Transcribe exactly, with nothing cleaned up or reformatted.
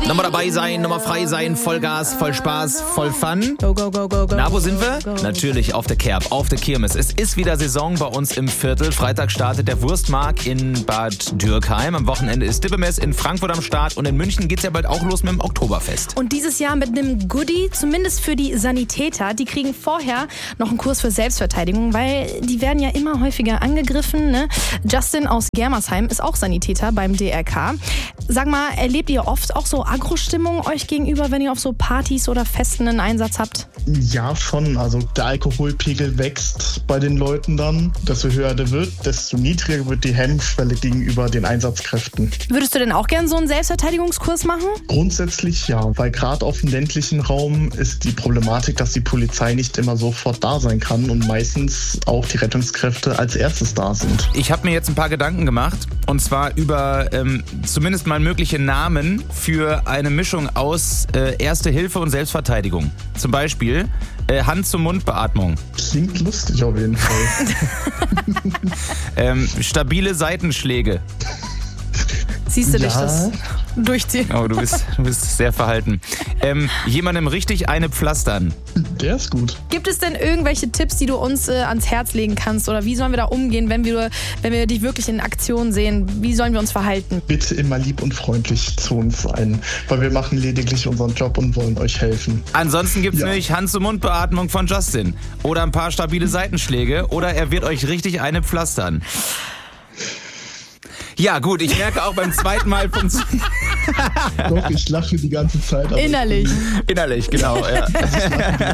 Nochmal dabei sein, nochmal frei sein, Vollgas, voll Spaß, voll Fun. Go, go, go, go, go. Na, wo sind wir? Go, go. Natürlich auf der Kerb, auf der Kirmes. Es ist wieder Saison bei uns im Viertel. Freitag startet der Wurstmarkt in Bad Dürkheim. Am Wochenende ist Dippemess in Frankfurt am Start. Und in München geht's ja bald auch los mit dem Oktoberfest. Und dieses Jahr mit einem Goodie, zumindest für die Sanitäter. Die kriegen vorher noch einen Kurs für Selbstverteidigung, weil die werden ja immer häufiger angegriffen. Ne? Justin aus Germersheim ist auch Sanitäter beim D R K. Sag mal, erlebt ihr oft auch so Agro-Stimmung euch gegenüber, wenn ihr auf so Partys oder Festen einen Einsatz habt? Ja, schon. Also der Alkoholpegel wächst bei den Leuten dann. Desto höher der wird, desto niedriger wird die Hemmschwelle gegenüber den Einsatzkräften. Würdest du denn auch gern so einen Selbstverteidigungskurs machen? Grundsätzlich ja, weil gerade auf dem ländlichen Raum ist die Problematik, dass die Polizei nicht immer sofort da sein kann und meistens auch die Rettungskräfte als erstes da sind. Ich habe mir jetzt ein paar Gedanken gemacht, und zwar über ähm, zumindest mal mögliche Namen für eine Mischung aus äh, Erste Hilfe und Selbstverteidigung. Zum Beispiel äh, Hand-zum-Mund-Beatmung. Klingt lustig auf jeden Fall. ähm, stabile Seitenschläge. Siehst du dich Ja. das durchziehen? Oh, du bist, du bist sehr verhalten. Ähm, jemandem richtig eine pflastern. Der ist gut. Gibt es denn irgendwelche Tipps, die du uns äh, ans Herz legen kannst? Oder wie sollen wir da umgehen, wenn wir, wenn wir dich wirklich in Aktion sehen? Wie sollen wir uns verhalten? Bitte immer lieb und freundlich zu uns sein, weil wir machen lediglich unseren Job und wollen euch helfen. Ansonsten gibt's Ja. nämlich Hand-zu-Mund-Beatmung von Justin. Oder ein paar stabile Seitenschläge. Oder er wird euch richtig eine pflastern. Ja gut, ich merke auch beim zweiten Mal funktioniert. Doch, ich lache die ganze Zeit. aber ich Innerlich. Innerlich, genau. Ja.